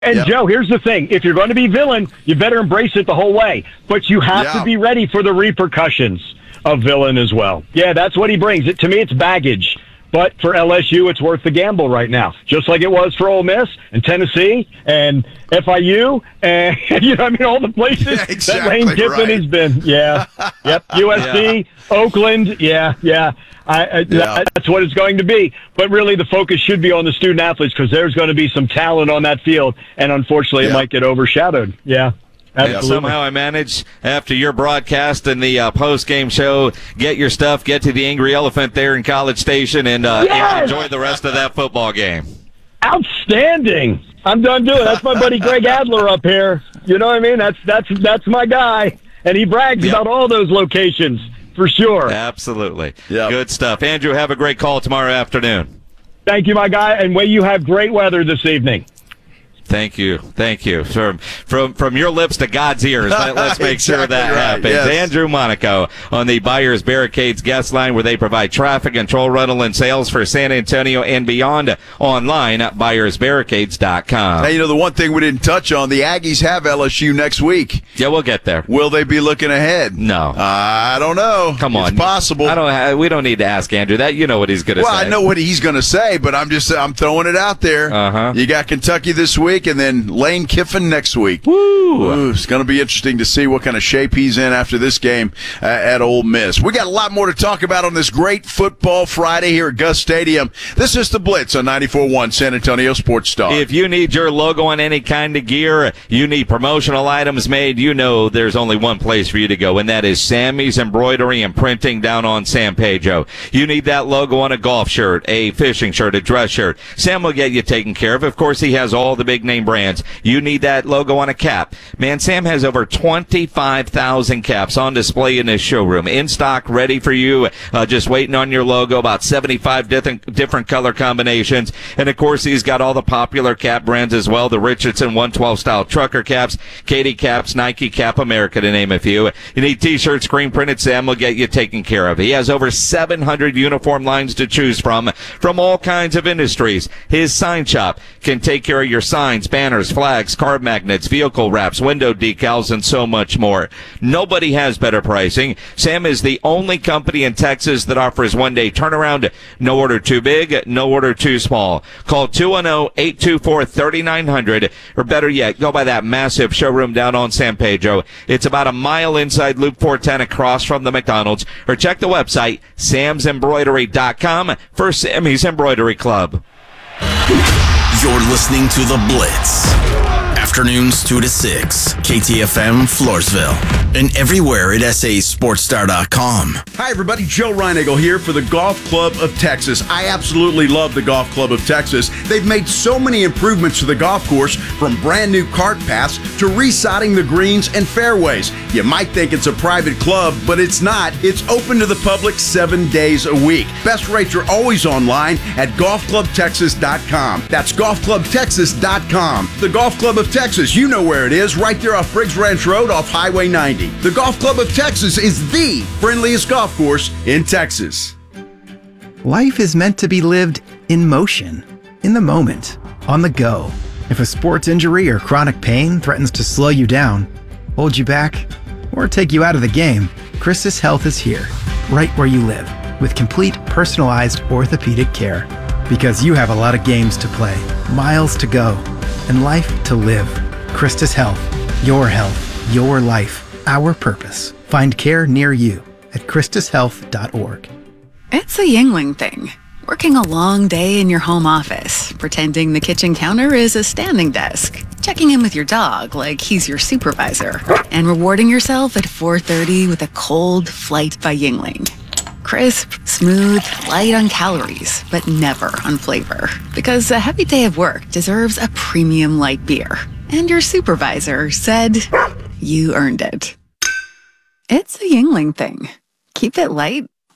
And Joe, here's the thing. If you're going to be villain, you better embrace it the whole way. But you have to be ready for the repercussions of villain as well. Yeah, that's what he brings. To me, it's baggage. But for LSU, it's worth the gamble right now, just like it was for Ole Miss and Tennessee and FIU and all the places that Lane Kiffin has been. Yeah, yep. USC, Oakland. That's what it's going to be. But really, the focus should be on the student athletes because there's going to be some talent on that field, and unfortunately, it might get overshadowed. Yeah. And somehow I managed, after your broadcast and the post-game show, get your stuff, get to the Angry Elephant there in College Station, and enjoy the rest of that football game. Outstanding. I'm done doing it. That's my buddy Greg Adler up here. You know what I mean? That's my guy. And he brags about all those locations, for sure. Absolutely. Good stuff. Andrew, have a great call tomorrow afternoon. Thank you, my guy. And may you have great weather this evening. Thank you. From your lips to God's ears, let's make sure that happens. Yes. Andrew Monaco on the Buyers Barricades guest line, where they provide traffic control, rental, and sales for San Antonio and beyond. Online at buyersbarricades.com. Hey, the one thing we didn't touch on, the Aggies have LSU next week. Yeah, we'll get there. Will they be looking ahead? No. I don't know. Come on. It's possible. We don't need to ask Andrew that. You know what he's going to say. Well, I know what he's going to say, but I'm throwing it out there. Uh-huh. You got Kentucky this week, and then Lane Kiffin next week. Woo! It's going to be interesting to see what kind of shape he's in after this game at Ole Miss. We got a lot more to talk about on this great football Friday here at Gus Stadium. This is the Blitz on 94.1 San Antonio Sports Star. If you need your logo on any kind of gear, you need promotional items made, there's only one place for you to go, and that is Sammy's Embroidery and Printing down on San Pedro. You need that logo on a golf shirt, a fishing shirt, a dress shirt. Sam will get you taken care of. Of course, he has all the big name brands. You need that logo on a cap. Man, Sam has over 25,000 caps on display in his showroom. In stock, ready for you. Just waiting on your logo. About 75 different color combinations. And, of course, he's got all the popular cap brands as well. The Richardson 112 style trucker caps, Katie caps, Nike Cap America, to name a few. You need t-shirts, screen printed. Sam will get you taken care of. He has over 700 uniform lines to choose from all kinds of industries. His sign shop can take care of your signs, banners, flags, card magnets, vehicle wraps, window decals, and so much more. Nobody has better pricing. Sam is the only company in Texas that offers one-day turnaround. No order too big, no order too small. Call 210-824-3900, or better yet, go by that massive showroom down on San Pedro. It's about a mile inside Loop 410 across from the McDonald's, or check the website, samsembroidery.com, for Sammy's Embroidery Club. You're listening to The Blitz. Afternoons 2 to 6. KTFM Floresville. And everywhere at sasportstar.com. Hi, everybody. Joe Reinagle here for the Golf Club of Texas. I absolutely love the Golf Club of Texas. They've made so many improvements to the golf course, from brand new cart paths to resodding the greens and fairways. You might think it's a private club, but it's not. It's open to the public 7 days a week. Best rates are always online at golfclubtexas.com. That's golfclubtexas.com. The Golf Club of Texas, you know where it is, right there off Briggs Ranch Road off Highway 90. The Golf Club of Texas is the friendliest golf course in Texas. Life is meant to be lived in motion, in the moment, on the go. If a sports injury or chronic pain threatens to slow you down, hold you back, or take you out of the game, Christus Health is here, right where you live, with complete personalized orthopedic care. Because you have a lot of games to play, miles to go, and life to live. Christus Health, your life, our purpose. Find care near you at christushealth.org. It's a Yingling thing. Working a long day in your home office, pretending the kitchen counter is a standing desk, checking in with your dog like he's your supervisor, and rewarding yourself at 4:30 with a cold Flight by Yingling. Crisp, smooth, light on calories, but never on flavor. Because a heavy day of work deserves a premium light beer. And your supervisor said you earned it. It's a Yingling thing. Keep it light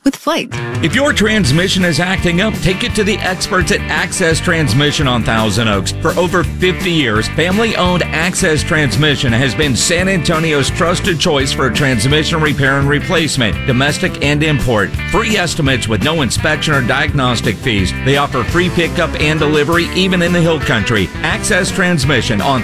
with Flake. If your transmission is acting up, take it to the experts at Access Transmission on Thousand Oaks. For over 50 years, family-owned Access Transmission has been San Antonio's trusted choice for transmission repair and replacement, domestic and import. Free estimates with no inspection or diagnostic fees. They offer free pickup and delivery even in the Hill Country. Access Transmission on